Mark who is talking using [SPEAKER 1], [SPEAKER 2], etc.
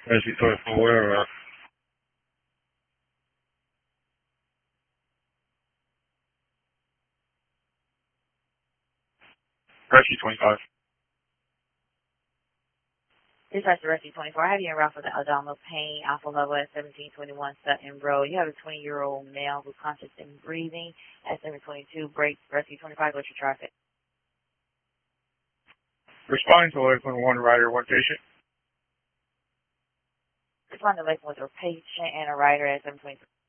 [SPEAKER 1] Rescue 24, where, Rescue 25.
[SPEAKER 2] Dispatch to Rescue 24. I have you en route for the abdominal pain, alpha level at 1721 Sutton Road. You have a 20-year-old male who's conscious and breathing at 722. Break Rescue 25. What's your traffic?
[SPEAKER 1] Responding to Lakeland 1 rider, 1 patient.
[SPEAKER 2] Respond to Lakeland with a patient and a rider at 722.